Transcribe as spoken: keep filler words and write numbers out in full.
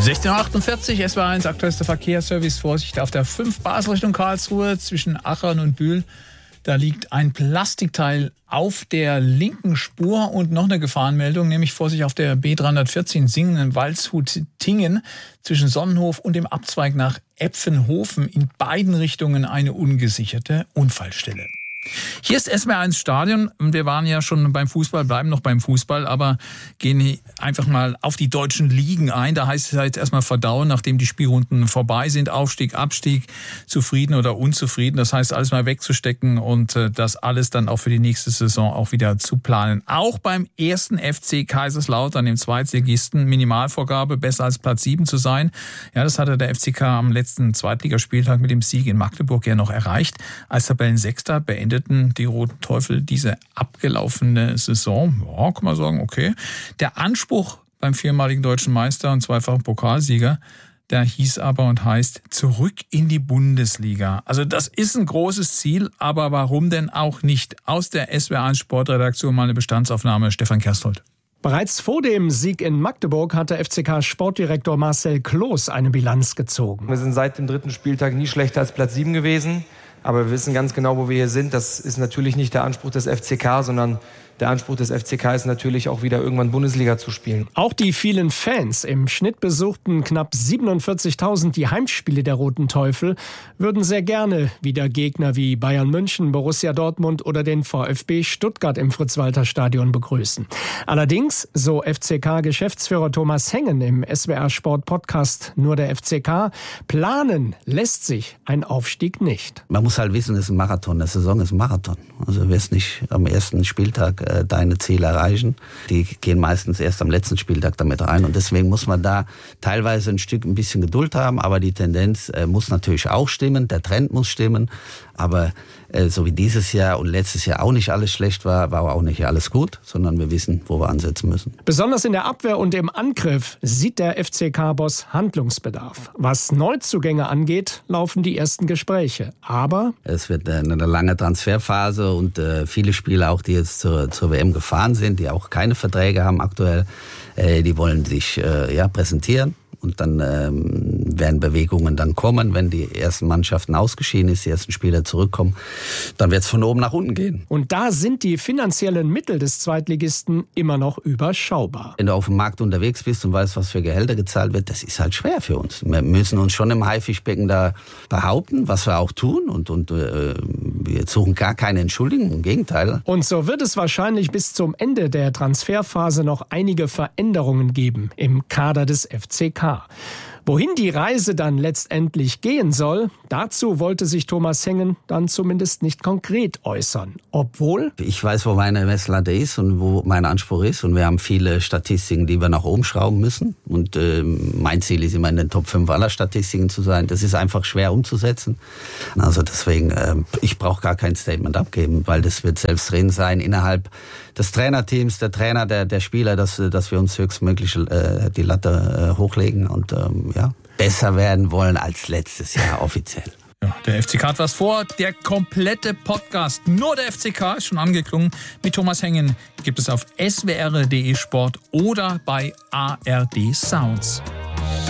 sechzehn Uhr achtundvierzig, S W R eins, aktuellster Verkehrsservice. Vorsicht auf der fünf Basel Richtung Karlsruhe zwischen Achern und Bühl. Da liegt ein Plastikteil auf der linken Spur und noch eine Gefahrenmeldung, nämlich Vorsicht auf der B dreihundertvierzehn Singen in Waldshut-Tingen zwischen Sonnenhof und dem Abzweig nach Epfenhofen. In beiden Richtungen eine ungesicherte Unfallstelle. Hier ist S W R eins Stadion. Wir waren ja schon beim Fußball, bleiben noch beim Fußball, aber gehen einfach mal auf die deutschen Ligen ein. Da heißt es jetzt erstmal verdauen, nachdem die Spielrunden vorbei sind. Aufstieg, Abstieg, zufrieden oder unzufrieden. Das heißt, alles mal wegzustecken und das alles dann auch für die nächste Saison auch wieder zu planen. Auch beim ersten F C Kaiserslautern, dem Zweitligisten, Minimalvorgabe, besser als Platz sieben zu sein. Ja, das hatte der F C K am letzten Zweitligaspieltag mit dem Sieg in Magdeburg ja noch erreicht. Als Tabellensechster beendet die Roten Teufel diese abgelaufene Saison. Ja, kann man sagen, okay. Der Anspruch beim viermaligen deutschen Meister und zweifachen Pokalsieger, der hieß aber und heißt zurück in die Bundesliga. Also das ist ein großes Ziel, aber warum denn auch nicht? Aus der S W R eins Sportredaktion mal eine Bestandsaufnahme. Stefan Kersthold. Bereits vor dem Sieg in Magdeburg hat der F C K-Sportdirektor Marcel Kloß eine Bilanz gezogen. Wir sind seit dem dritten Spieltag nie schlechter als Platz sieben gewesen. Aber wir wissen ganz genau, wo wir hier sind. Das ist natürlich nicht der Anspruch des F C K, sondern der Anspruch des F C K ist natürlich auch wieder irgendwann Bundesliga zu spielen. Auch die vielen Fans, im Schnitt besuchten knapp siebenundvierzigtausend die Heimspiele der Roten Teufel, würden sehr gerne wieder Gegner wie Bayern München, Borussia Dortmund oder den VfB Stuttgart im Fritz-Walter-Stadion begrüßen. Allerdings, so F C K-Geschäftsführer Thomas Hengen im S W R-Sport-Podcast Nur der F C K, planen lässt sich ein Aufstieg nicht. Man muss halt wissen, es ist ein Marathon, eine Saison ist ein Marathon. Also du wirst nicht am ersten Spieltag deine Ziele erreichen. Die gehen meistens erst am letzten Spieltag damit rein und deswegen muss man da teilweise ein Stück ein bisschen Geduld haben, aber die Tendenz äh, muss natürlich auch stimmen, der Trend muss stimmen, aber äh, so wie dieses Jahr und letztes Jahr auch nicht alles schlecht war, war auch nicht alles gut, sondern wir wissen, wo wir ansetzen müssen. Besonders in der Abwehr und im Angriff sieht der F C K-Boss Handlungsbedarf. Was Neuzugänge angeht, laufen die ersten Gespräche, aber es wird eine lange Transferphase und äh, viele Spieler auch, die jetzt zur, zur W M gefahren sind, die auch keine Verträge haben aktuell, äh, die wollen sich äh, ja präsentieren. Und dann ähm, werden Bewegungen dann kommen, wenn die ersten Mannschaften ausgeschieden ist, die ersten Spieler zurückkommen, dann wird es von oben nach unten gehen. Und da sind die finanziellen Mittel des Zweitligisten immer noch überschaubar. Wenn du auf dem Markt unterwegs bist und weißt, was für Gehälter gezahlt wird, das ist halt schwer für uns. Wir müssen uns schon im Haifischbecken da behaupten, was wir auch tun. Und, und äh, wir suchen gar keine Entschuldigung, im Gegenteil. Und so wird es wahrscheinlich bis zum Ende der Transferphase noch einige Veränderungen geben im Kader des F C K. Wohin die Reise dann letztendlich gehen soll, dazu wollte sich Thomas Hengen dann zumindest nicht konkret äußern. Obwohl... Ich weiß, wo meine Messlatte ist und wo mein Anspruch ist. Und wir haben viele Statistiken, die wir nach oben schrauben müssen. Und äh, mein Ziel ist immer in den Top fünf aller Statistiken zu sein. Das ist einfach schwer umzusetzen. Also deswegen, äh, ich brauche gar kein Statement abgeben, weil das wird selbstredend sein innerhalb des Trainerteams, der Trainer, der, der Spieler, dass, dass wir uns höchstmöglich äh, die Latte äh, hochlegen und ähm, ja, besser werden wollen als letztes Jahr offiziell. Ja, der F C K hat was vor. Der komplette Podcast Nur der F C K ist schon angeklungen. Mit Thomas Hengen gibt es auf S W R punkt de Sport oder bei A R D Sounds.